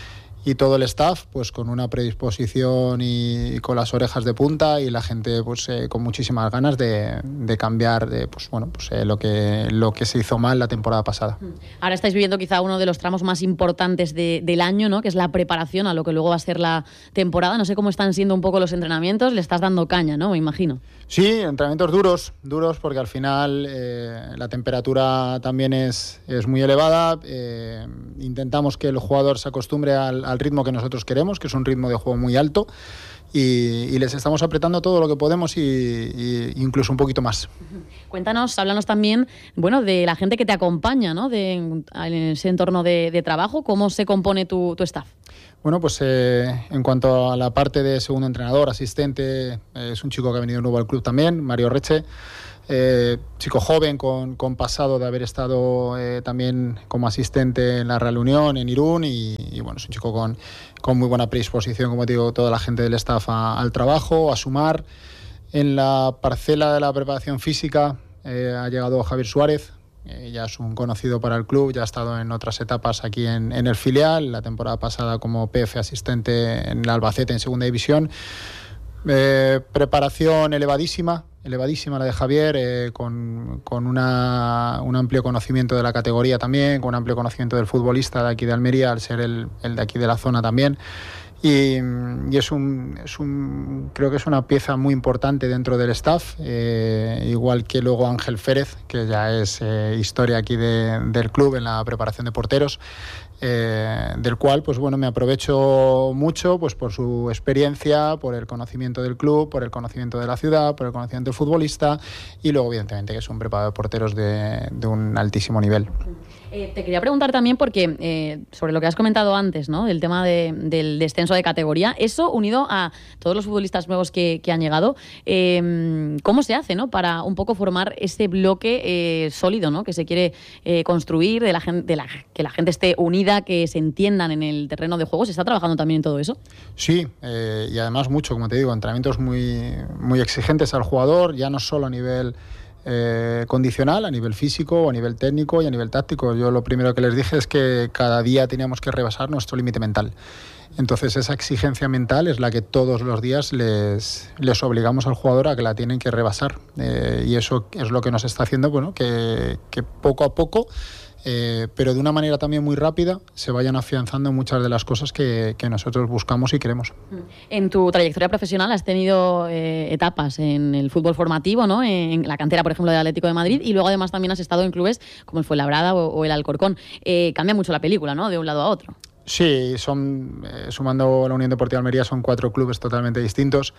y todo el staff pues con una predisposición y, y con las orejas de punta, y la gente pues eh, con muchísimas ganas de, de cambiar de, pues bueno pues eh, lo que lo que se hizo mal la temporada pasada. Ahora estáis viviendo quizá uno de los tramos más importantes de, del año, ¿no? Que es la preparación a lo que luego va a ser la temporada. No sé cómo están siendo un poco los entrenamientos. Le estás dando caña, ¿no? Me imagino. Sí, entrenamientos duros, duros porque al final eh, la temperatura también es, es muy elevada. Eh, intentamos que el jugador se acostumbre al, al ritmo que nosotros queremos, que es un ritmo de juego muy alto, y, y les estamos apretando todo lo que podemos y, y incluso un poquito más. Cuéntanos, háblanos también, bueno, de la gente que te acompaña, ¿no? De, en ese entorno de, de trabajo. ¿Cómo se compone tu, tu staff? Bueno, pues eh, en cuanto a la parte de segundo entrenador, asistente, eh, es un chico que ha venido nuevo al club también, Mario Reche, eh, chico joven con, con pasado de haber estado eh, también como asistente en la Real Unión, en Irún, y, y bueno, es un chico con, con muy buena predisposición, como te digo, toda la gente del staff a, al trabajo, a sumar. En la parcela de la preparación física eh, ha llegado Javier Suárez. Eh, ya es un conocido para el club, ya ha estado en otras etapas aquí en, en el filial, la temporada pasada como P F asistente en el Albacete en segunda división. Eh, preparación elevadísima, elevadísima la de Javier, eh, con, con una, un amplio conocimiento de la categoría también, con un amplio conocimiento del futbolista de aquí de Almería, al ser el, el de aquí de la zona también. Y, y es un, es un, creo que es una pieza muy importante dentro del staff, eh, igual que luego Ángel Férez, que ya es eh, historia aquí de, del club en la preparación de porteros, eh, del cual pues bueno me aprovecho mucho pues por su experiencia, por el conocimiento del club, por el conocimiento de la ciudad, por el conocimiento del futbolista, y luego evidentemente que es un preparador de porteros de, de un altísimo nivel. Eh, te quería preguntar también porque eh, sobre lo que has comentado antes, ¿no? Del tema de, del descenso de categoría, eso unido a todos los futbolistas nuevos que, que han llegado, eh, ¿cómo se hace, ¿no? Para un poco formar ese bloque eh, sólido, ¿no? Que se quiere eh, construir, de la gente, de la, que la gente esté unida, que se entiendan en el terreno de juego. ¿Se está trabajando también en todo eso? Sí, eh, y además mucho, como te digo, entrenamientos muy, muy exigentes al jugador, ya no solo a nivel Eh, condicional, a nivel físico, a nivel técnico y a nivel táctico. Yo lo primero que les dije es que cada día teníamos que rebasar nuestro límite mental. Entonces esa exigencia mental es la que todos los días les, les obligamos al jugador a que la tienen que rebasar, eh, y eso es lo que nos está haciendo, bueno, que, que poco a poco Eh, pero de una manera también muy rápida se vayan afianzando muchas de las cosas que, que nosotros buscamos y queremos. En tu trayectoria profesional has tenido eh, etapas en el fútbol formativo, ¿no? En la cantera, por ejemplo, del Atlético de Madrid, y luego además también has estado en clubes como el Fuenlabrada o, o el Alcorcón. Eh, cambia mucho la película, ¿no? De un lado a otro. Sí, son eh, sumando la Unión Deportiva Almería son cuatro clubes totalmente distintos.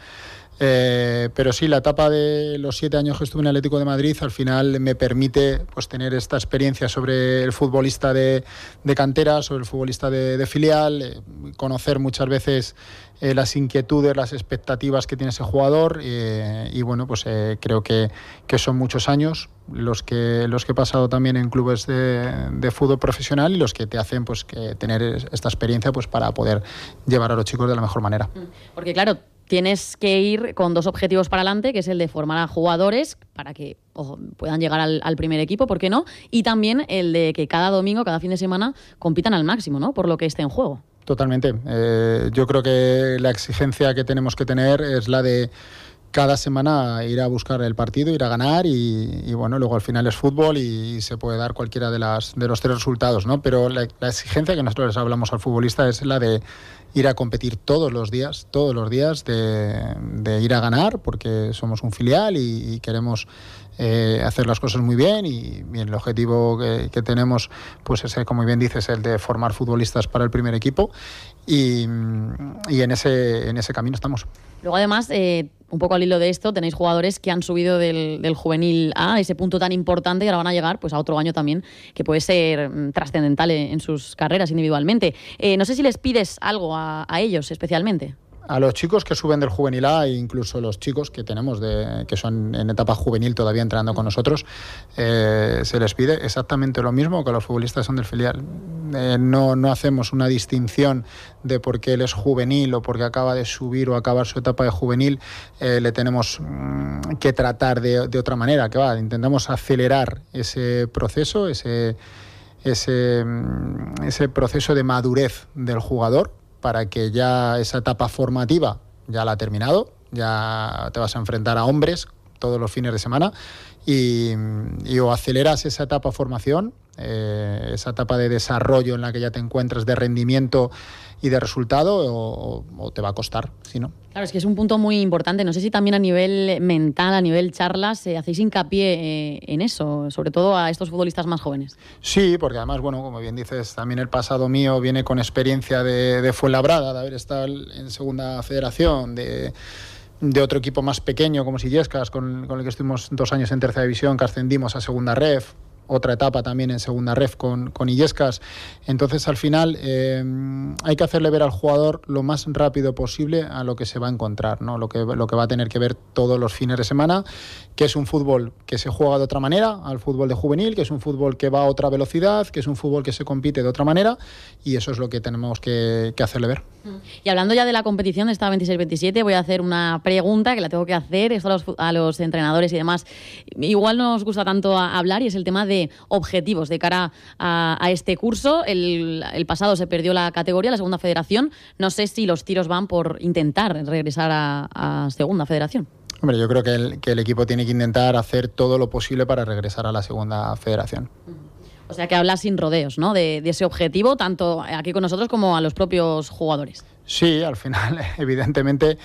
Eh, pero sí, la etapa de los siete años que estuve en el Atlético de Madrid al final me permite pues tener esta experiencia sobre el futbolista de, de cantera, sobre el futbolista de, de filial, eh, conocer muchas veces eh, las inquietudes, las expectativas que tiene ese jugador, eh, y bueno, pues eh, creo que, que son muchos años los que los que he pasado también en clubes de, de fútbol profesional, y los que te hacen pues que tener esta experiencia pues para poder llevar a los chicos de la mejor manera. Porque claro, tienes que ir con dos objetivos para adelante, que es el de formar a jugadores para que ojo, puedan llegar al, al primer equipo, ¿por qué no? Y también el de que cada domingo, cada fin de semana, compitan al máximo, ¿no? Por lo que esté en juego. Totalmente. Eh, yo creo que la exigencia que tenemos que tener es la de cada semana ir a buscar el partido, ir a ganar, y, y bueno, luego al final es fútbol y, y se puede dar cualquiera de las de los tres resultados, ¿no? Pero la, la exigencia que nosotros les hablamos al futbolista es la de ir a competir todos los días, todos los días, de, de ir a ganar, porque somos un filial y, y queremos eh, hacer las cosas muy bien, y, y el objetivo que, que tenemos, pues es, como bien dices, el de formar futbolistas para el primer equipo, y, y en ese en ese camino estamos. Luego además, eh, un poco al hilo de esto, tenéis jugadores que han subido del, del juvenil A, ese punto tan importante, y ahora van a llegar pues a otro año también que puede ser mm, trascendental en, en sus carreras individualmente. Eh, no sé si les pides algo a, a ellos especialmente. A los chicos que suben del juvenil A, e incluso los chicos que tenemos de, que son en etapa juvenil todavía entrenando con nosotros, eh, se les pide exactamente lo mismo que a los futbolistas son del filial. Eh, no, no hacemos una distinción de por qué él es juvenil o porque acaba de subir o acabar su etapa de juvenil. Eh, le tenemos mm, que tratar de, de otra manera, que va, intentamos acelerar ese proceso, ese, ese, ese proceso de madurez del jugador, para que ya esa etapa formativa ya la ha terminado, ya te vas a enfrentar a hombres todos los fines de semana y, y o aceleras esa etapa formación, eh, esa etapa de desarrollo en la que ya te encuentras de rendimiento y de resultado, o, o te va a costar, si no. Claro, es que es un punto muy importante. No sé si también a nivel mental, a nivel charlas, eh, hacéis hincapié eh, en eso, sobre todo a estos futbolistas más jóvenes. Sí, porque además, bueno, como bien dices, también el pasado mío viene con experiencia de, de Fuenlabrada, de haber estado en segunda federación, de, de otro equipo más pequeño como Illescas, con, con el que estuvimos dos años en tercera división, que ascendimos a segunda ref, otra etapa también en segunda ref con, con Illescas. Entonces, al final, eh, hay que hacerle ver al jugador lo más rápido posible a lo que se va a encontrar, ¿no? Lo que, lo que va a tener que ver todos los fines de semana, que es un fútbol que se juega de otra manera al fútbol de juvenil, que es un fútbol que va a otra velocidad, que es un fútbol que se compite de otra manera, y eso es lo que tenemos que, que hacerle ver. Y hablando ya de la competición de esta veintiséis veintisiete, voy a hacer una pregunta que la tengo que hacer, esto a los, a los entrenadores y demás. Igual no os gusta tanto a, hablar, y es el tema de de objetivos de cara a, a este curso. El, el pasado se perdió la categoría, la segunda federación. No sé si los tiros van por intentar regresar a, a segunda federación. Hombre, yo creo que el, que el equipo tiene que intentar hacer todo lo posible para regresar a la segunda federación. O sea, que hablas sin rodeos, ¿no? De, de ese objetivo, tanto aquí con nosotros como a los propios jugadores. Sí, al final, evidentemente,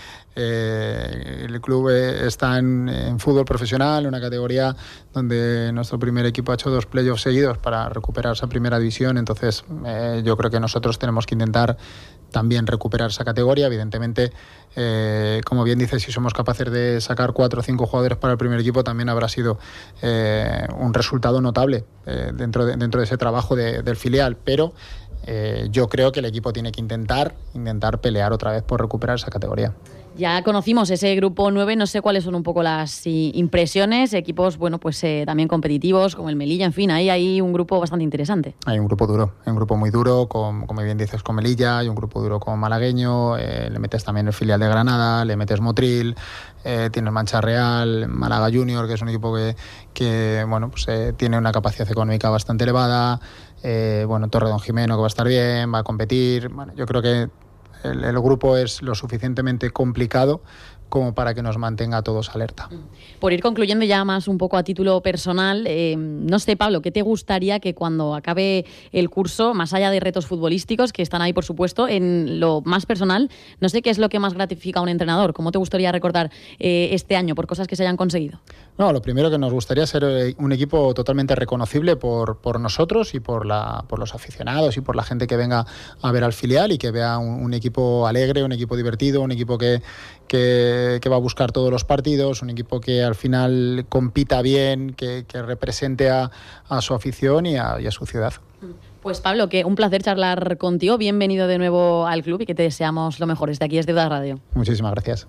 eh, el club está en, en fútbol profesional, una categoría donde nuestro primer equipo ha hecho dos playoffs seguidos para recuperar esa primera división. Entonces, eh, yo creo que nosotros tenemos que intentar también recuperar esa categoría. Evidentemente, eh, como bien dices, si somos capaces de sacar cuatro o cinco jugadores para el primer equipo, también habrá sido eh, un resultado notable eh, dentro, de, dentro de ese trabajo de, del filial. Pero eh, yo creo que el equipo tiene que intentar, intentar pelear otra vez por recuperar esa categoría. Ya conocimos ese grupo nueve, no sé cuáles son un poco las impresiones, equipos bueno pues eh, también competitivos como el Melilla, en fin, ahí hay un grupo bastante interesante. Hay un grupo duro, hay un grupo muy duro, con, como bien dices, con Melilla, hay un grupo duro con Malagueño, eh, le metes también el filial de Granada, le metes Motril, eh, tienes Mancha Real, Málaga Junior, que es un equipo que, que bueno, pues, eh, tiene una capacidad económica bastante elevada, eh, bueno, Torredonjimeno, que va a estar bien, va a competir. Bueno, yo creo que El, el grupo es lo suficientemente complicado como para que nos mantenga a todos alerta. Por ir concluyendo ya más un poco a título personal, eh, no sé, Pablo, ¿qué te gustaría que cuando acabe el curso, más allá de retos futbolísticos, que están ahí por supuesto, en lo más personal, no sé qué es lo que más gratifica a un entrenador? ¿Cómo te gustaría recordar eh, este año por cosas que se hayan conseguido? No, lo primero que nos gustaría es ser un equipo totalmente reconocible por, por nosotros y por, la, por los aficionados y por la gente que venga a ver al filial, y que vea un, un equipo alegre, un equipo divertido, un equipo que, que, que va a buscar todos los partidos, un equipo que al final compita bien, que, que represente a, a su afición y a, y a su ciudad. Pues Pablo, que un placer charlar contigo, bienvenido de nuevo al club y que te deseamos lo mejor. Desde aquí, desde Uda Radio. Muchísimas gracias.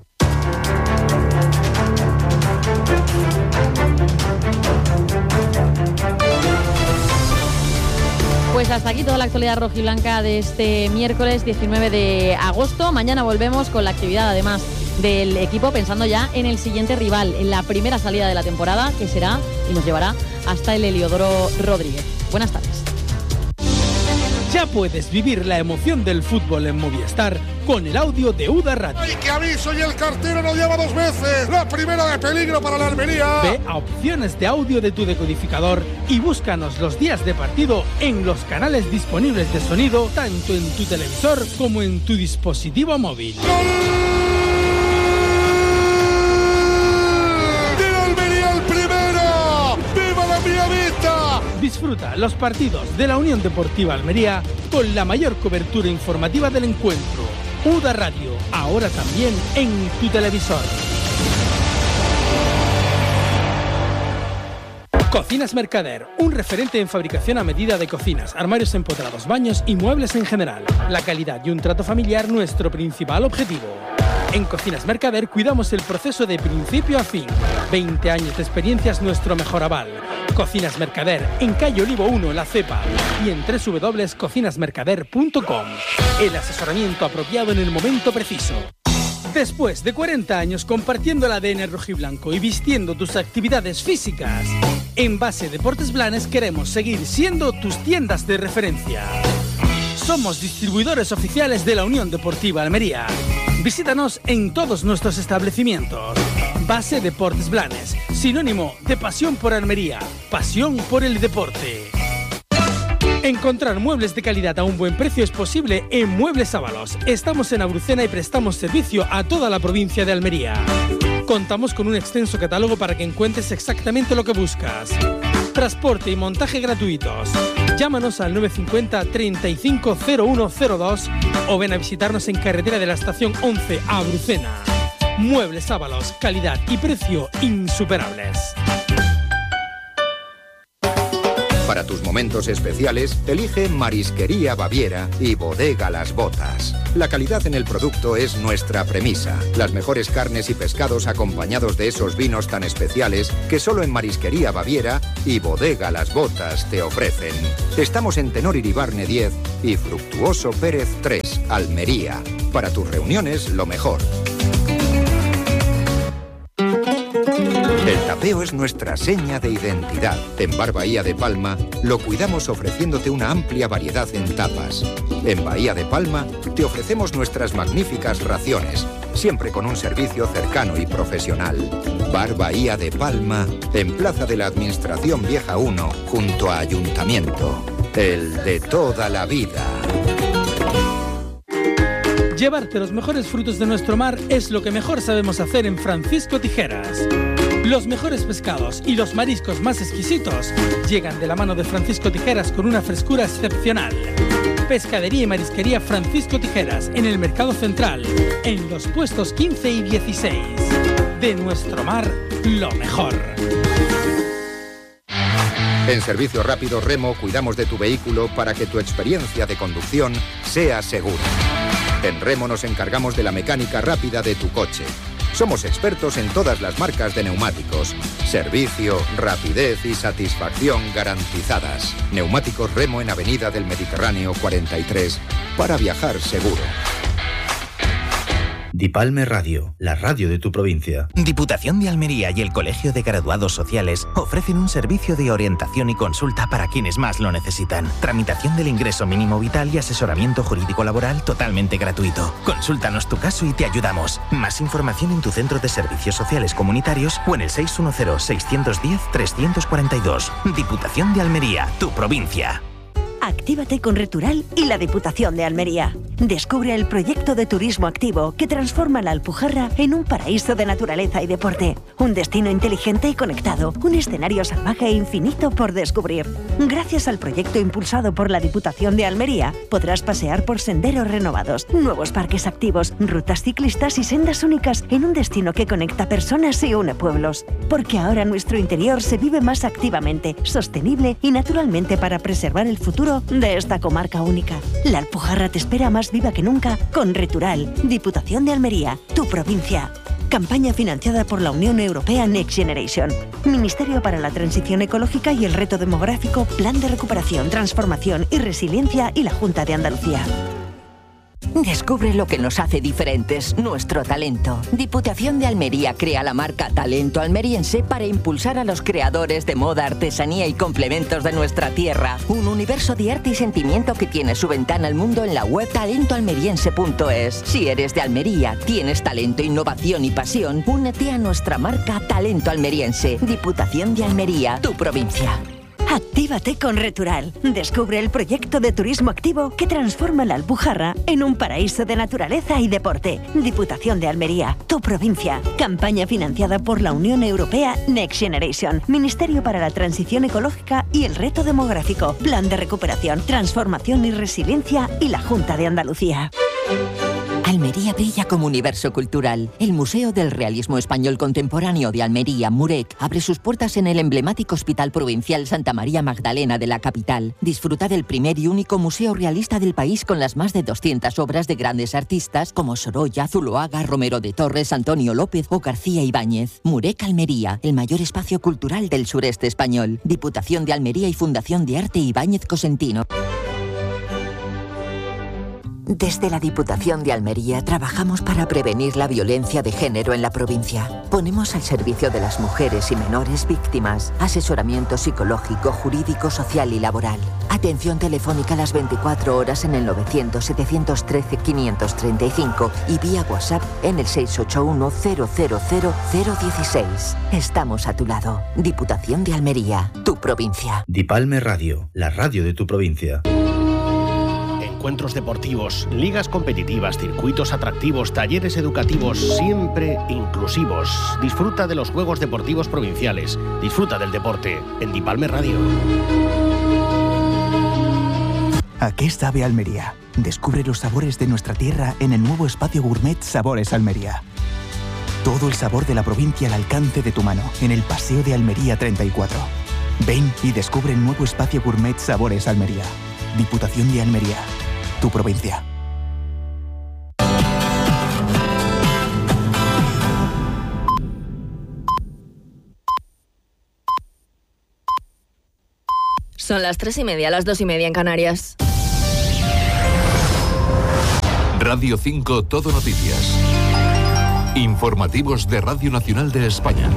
Pues hasta aquí toda la actualidad rojiblanca de este miércoles diecinueve de agosto. Mañana volvemos con la actividad además del equipo, pensando ya en el siguiente rival, en la primera salida de la temporada, que será y nos llevará hasta el Heliodoro Rodríguez. Buenas tardes. Ya puedes vivir la emoción del fútbol en Movistar con el audio de Uda Radio. ¡Ay, qué aviso! Y el cartero nos llama dos veces. La primera de peligro para la Almería. Ve a opciones de audio de tu decodificador y búscanos los días de partido en los canales disponibles de sonido, tanto en tu televisor como en tu dispositivo móvil. ¡Gol! Disfruta los partidos de la Unión Deportiva Almería con la mayor cobertura informativa del encuentro. Uda Radio, ahora también en tu televisor. Cocinas Mercader, un referente en fabricación a medida de cocinas, armarios empotrados, baños y muebles en general. La calidad y un trato familiar, nuestro principal objetivo. En Cocinas Mercader cuidamos el proceso de principio a fin. veinte años de experiencia es nuestro mejor aval. Cocinas Mercader, en calle Olivo uno, La Cepa, y en doble u doble u doble u punto cocinas mercader punto com. El asesoramiento apropiado en el momento preciso. Después de cuarenta años compartiendo el A D N rojiblanco y vistiendo tus actividades físicas, en Base Deportes Blanes queremos seguir siendo tus tiendas de referencia. Somos distribuidores oficiales de la Unión Deportiva Almería. Visítanos en todos nuestros establecimientos. Base Deportes Blanes, sinónimo de pasión por Almería, pasión por el deporte. Encontrar muebles de calidad a un buen precio es posible en Muebles Ábalos. Estamos en Abrucena y prestamos servicio a toda la provincia de Almería. Contamos con un extenso catálogo para que encuentres exactamente lo que buscas. Transporte y montaje gratuitos. Llámanos al nueve cinco cero, treinta y cinco, cero uno cero dos o ven a visitarnos en carretera de la estación once a Abrucena. Muebles Ábalos, calidad y precio insuperables. Para tus momentos especiales, elige Marisquería Baviera y Bodega Las Botas. La calidad en el producto es nuestra premisa. Las mejores carnes y pescados acompañados de esos vinos tan especiales que solo en Marisquería Baviera y Bodega Las Botas te ofrecen. Estamos en Tenor Iribarne diez y Fructuoso Pérez tres, Almería. Para tus reuniones, lo mejor. El tapeo es nuestra seña de identidad. En Bar Bahía de Palma lo cuidamos ofreciéndote una amplia variedad en tapas. En Bahía de Palma te ofrecemos nuestras magníficas raciones, siempre con un servicio cercano y profesional. Bar Bahía de Palma, en Plaza de la Administración Vieja uno, junto a Ayuntamiento. El de toda la vida. Llevarte los mejores frutos de nuestro mar es lo que mejor sabemos hacer en Francisco Tijeras. Los mejores pescados y los mariscos más exquisitos llegan de la mano de Francisco Tijeras con una frescura excepcional. Pescadería y marisquería Francisco Tijeras en el Mercado Central, en los puestos quince y dieciséis. De nuestro mar, lo mejor. En Servicio Rápido Remo cuidamos de tu vehículo para que tu experiencia de conducción sea segura. En Remo nos encargamos de la mecánica rápida de tu coche. Somos expertos en todas las marcas de neumáticos. Servicio, rapidez y satisfacción garantizadas. Neumáticos Remo en Avenida del Mediterráneo cuarenta y tres, para viajar seguro. Dipalme Radio, la radio de tu provincia. Diputación de Almería y el Colegio de Graduados Sociales ofrecen un servicio de orientación y consulta para quienes más lo necesitan. Tramitación del ingreso mínimo vital y asesoramiento jurídico laboral totalmente gratuito. Consúltanos tu caso y te ayudamos. Más información en tu centro de servicios sociales comunitarios o en el seis uno cero, seis uno cero, tres cuatro dos. Diputación de Almería, tu provincia. Actívate con Retural y la Diputación de Almería. Descubre el proyecto de turismo activo que transforma la Alpujarra en un paraíso de naturaleza y deporte. Un destino inteligente y conectado. Un escenario salvaje e infinito por descubrir. Gracias al proyecto impulsado por la Diputación de Almería, podrás pasear por senderos renovados, nuevos parques activos, rutas ciclistas y sendas únicas en un destino que conecta personas y une pueblos. Porque ahora nuestro interior se vive más activamente, sostenible y naturalmente para preservar el futuro de esta comarca única. La Alpujarra te espera más viva que nunca con Retural, Diputación de Almería, tu provincia. Campaña financiada por la Unión Europea Next Generation. Ministerio para la Transición Ecológica y el Reto Demográfico, Plan de Recuperación, Transformación y Resiliencia y la Junta de Andalucía. Descubre lo que nos hace diferentes, nuestro talento. Diputación de Almería crea la marca Talento Almeriense para impulsar a los creadores de moda, artesanía y complementos de nuestra tierra. Un universo de arte y sentimiento que tiene su ventana al mundo en la web talento almeriense punto es. Si eres de Almería, tienes talento, innovación y pasión, únete a nuestra marca Talento Almeriense. Diputación de Almería, tu provincia. Actívate con Retural. Descubre el proyecto de turismo activo que transforma la Alpujarra en un paraíso de naturaleza y deporte. Diputación de Almería, tu provincia. Campaña financiada por la Unión Europea Next Generation. Ministerio para la Transición Ecológica y el Reto Demográfico. Plan de Recuperación, Transformación y Resiliencia y la Junta de Andalucía. Almería brilla como universo cultural. El Museo del Realismo Español Contemporáneo de Almería, MUREC, abre sus puertas en el emblemático Hospital Provincial Santa María Magdalena de la capital. Disfruta del primer y único museo realista del país con las más de doscientas obras de grandes artistas como Sorolla, Zuloaga, Romero de Torres, Antonio López o García Ibáñez. MUREC Almería, el mayor espacio cultural del sureste español. Diputación de Almería y Fundación de Arte Ibáñez Cosentino. Desde la Diputación de Almería trabajamos para prevenir la violencia de género en la provincia. Ponemos al servicio de las mujeres y menores víctimas asesoramiento psicológico, jurídico, social y laboral. Atención telefónica las veinticuatro horas en el novecientos, setecientos trece, quinientos treinta y cinco y vía WhatsApp en el seis ocho uno, cero cero cero, cero uno seis. Estamos a tu lado. Diputación de Almería, tu provincia. Dipalme Radio, la radio de tu provincia. Encuentros deportivos, ligas competitivas, circuitos atractivos, talleres educativos, siempre inclusivos. Disfruta de los Juegos Deportivos Provinciales. Disfruta del deporte en Dipalme Radio. ¿A qué sabe Almería? Descubre los sabores de nuestra tierra en el nuevo espacio gourmet Sabores Almería. Todo el sabor de la provincia al alcance de tu mano, en el Paseo de Almería treinta y cuatro. Ven y descubre el nuevo espacio gourmet Sabores Almería. Diputación de Almería, tu provincia. Son las tres y media, las dos y media en Canarias. Radio cinco Todo Noticias. Informativos de Radio Nacional de España.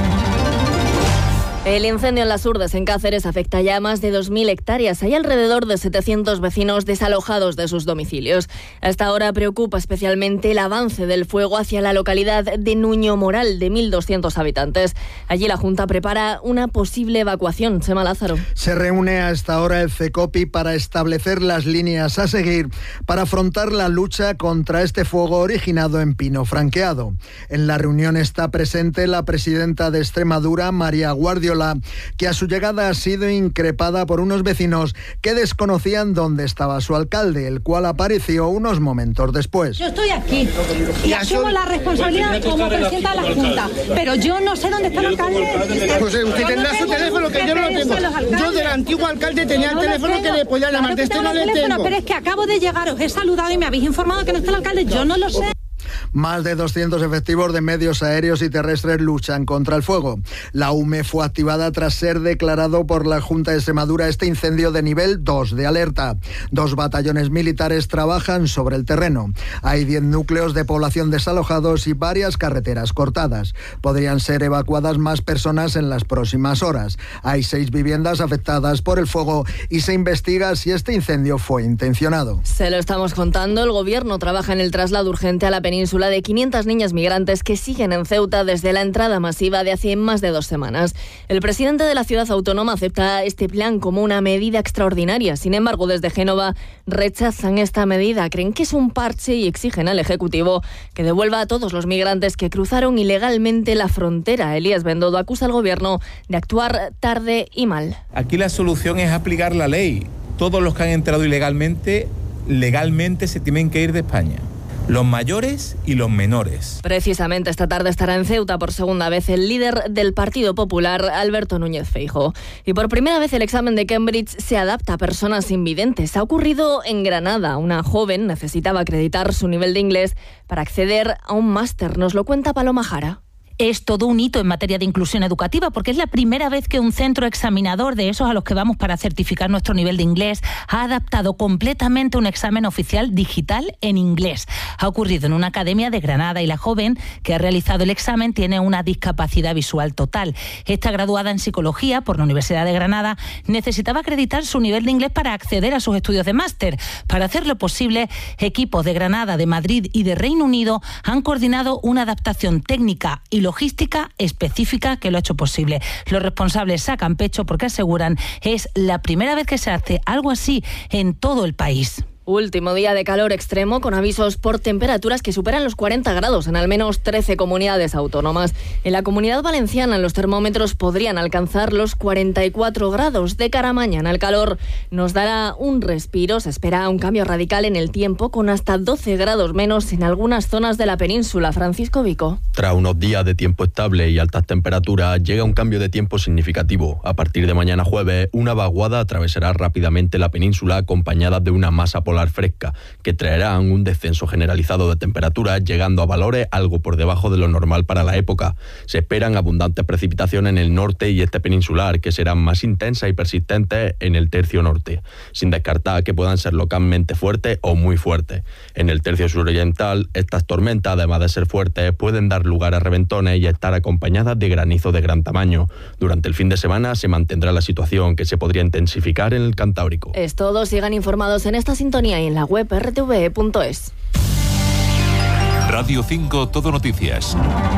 El incendio en Las Hurdes, en Cáceres, afecta ya a más de dos mil hectáreas. Hay alrededor de setecientos vecinos desalojados de sus domicilios. Hasta ahora preocupa especialmente el avance del fuego hacia la localidad de Nuño Moral, de mil doscientos habitantes. Allí la Junta prepara una posible evacuación. Chema Lázaro. Se reúne a esta hora el CECOPI para establecer las líneas a seguir para afrontar la lucha contra este fuego originado en Pino Franqueado. En la reunión está presente la presidenta de Extremadura, María Guardiola, que a su llegada ha sido increpada por unos vecinos que desconocían dónde estaba su alcalde, el cual apareció unos momentos después. Yo estoy aquí y asumo la responsabilidad como presidenta de la Junta, pero yo no sé dónde está el alcalde. Pues usted tendrá su teléfono, que yo no lo tengo. Yo del antiguo alcalde tenía el teléfono que le podía llamar, de este no le tengo. Pero es que acabo de llegar, os he saludado y me habéis informado que no está el alcalde, yo no lo sé. Más de doscientos efectivos de medios aéreos y terrestres luchan contra el fuego. La U M E fue activada tras ser declarado por la Junta de Extremadura este incendio de nivel dos de alerta. Dos batallones militares trabajan sobre el terreno. Hay diez núcleos de población desalojados y varias carreteras cortadas. Podrían ser evacuadas más personas en las próximas horas. Hay seis viviendas afectadas por el fuego y se investiga si este incendio fue intencionado. Se lo estamos contando. El Gobierno trabaja en el traslado urgente a la península de quinientas niñas migrantes que siguen en Ceuta desde la entrada masiva de hace más de dos semanas. El presidente de la ciudad autónoma acepta este plan como una medida extraordinaria. Sin embargo, desde Génova rechazan esta medida. Creen que es un parche y exigen al Ejecutivo que devuelva a todos los migrantes que cruzaron ilegalmente la frontera. Elías Bendodo acusa al Gobierno de actuar tarde y mal. Aquí la solución es aplicar la ley. Todos los que han entrado ilegalmente, legalmente se tienen que ir de España. Los mayores y los menores. Precisamente esta tarde estará en Ceuta por segunda vez el líder del Partido Popular, Alberto Núñez Feijóo. Y por primera vez el examen de Cambridge se adapta a personas invidentes. Ha ocurrido en Granada. Una joven necesitaba acreditar su nivel de inglés para acceder a un máster. Nos lo cuenta Paloma Jara. Es todo un hito en materia de inclusión educativa porque es la primera vez que un centro examinador de esos a los que vamos para certificar nuestro nivel de inglés ha adaptado completamente un examen oficial digital en inglés. Ha ocurrido en una academia de Granada y la joven que ha realizado el examen tiene una discapacidad visual total. Esta, graduada en psicología por la Universidad de Granada, necesitaba acreditar su nivel de inglés para acceder a sus estudios de máster. Para hacerlo posible, equipos de Granada, de Madrid y de Reino Unido han coordinado una adaptación técnica y logística específica que lo ha hecho posible. Los responsables sacan pecho porque aseguran es la primera vez que se hace algo así en todo el país. Último día de calor extremo con avisos por temperaturas que superan los cuarenta grados en al menos trece comunidades autónomas. En la Comunidad Valenciana los termómetros podrían alcanzar los cuarenta y cuatro grados. De cara a mañana el calor nos dará un respiro. Se espera un cambio radical en el tiempo con hasta doce grados menos en algunas zonas de la península. Francisco Vico. Tras unos días de tiempo estable y altas temperaturas llega un cambio de tiempo significativo. A partir de mañana jueves una vaguada atravesará rápidamente la península acompañada de una masa polar polar fresca, que traerán un descenso generalizado de temperaturas, llegando a valores algo por debajo de lo normal para la época. Se esperan abundantes precipitaciones en el norte y este peninsular, que serán más intensas y persistentes en el tercio norte, sin descartar que puedan ser localmente fuertes o muy fuertes. En el tercio suroriental, estas tormentas, además de ser fuertes, pueden dar lugar a reventones y estar acompañadas de granizo de gran tamaño. Durante el fin de semana se mantendrá la situación, que se podría intensificar en el Cantábrico. Es todo, sigan informados en esta sintonía y en la web r t v e punto es. Radio cinco Todo Noticias.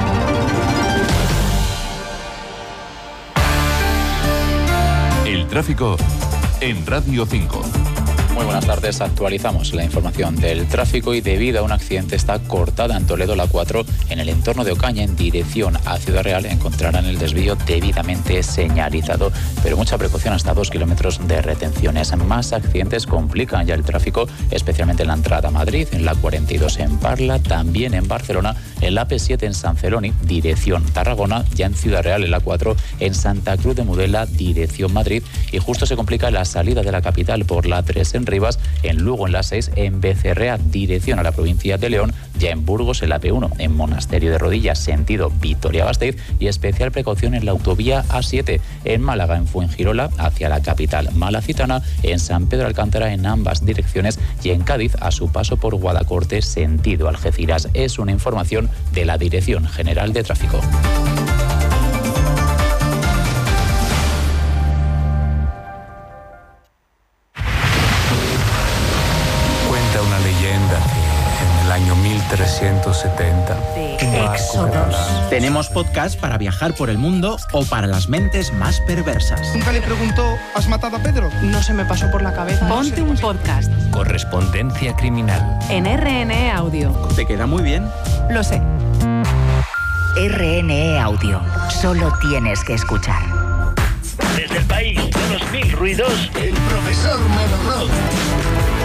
El tráfico en Radio cinco. Muy buenas tardes, actualizamos la información del tráfico y debido a un accidente está cortada en Toledo la cuatro en el entorno de Ocaña en dirección a Ciudad Real. Encontrarán el desvío debidamente señalizado, pero mucha precaución, hasta dos kilómetros de retenciones. Más accidentes complican ya el tráfico, especialmente en la entrada a Madrid, en la cuarenta y dos en Parla, también en Barcelona, en la A P siete en San Celoni, dirección Tarragona, ya en Ciudad Real en la cuatro, en Santa Cruz de Mudela, dirección Madrid, y justo se complica la salida de la capital por la tres en Rivas, en Lugo en la seis, en Becerrea, dirección a la provincia de León, ya en Burgos en la P uno, en Monasterio de Rodillas, sentido Vitoria-Gasteiz, y especial precaución en la autovía A siete, en Málaga, en Fuengirola, hacia la capital malacitana, en San Pedro Alcántara, en ambas direcciones, y en Cádiz, a su paso por Guadacorte, sentido Algeciras. Es una información de la Dirección General de Tráfico. Una leyenda que en el año mil trescientos setenta Éxodos. Tenemos podcast para viajar por el mundo o para las mentes más perversas. Nunca le preguntó, ¿has matado a Pedro? No se me pasó por la cabeza. Ponte un podcast. Correspondencia criminal. En R N E Audio. ¿Te queda muy bien? Lo sé. R N E Audio. Solo tienes que escuchar. Desde el país de los mil ruidos, el profesor Melorrock.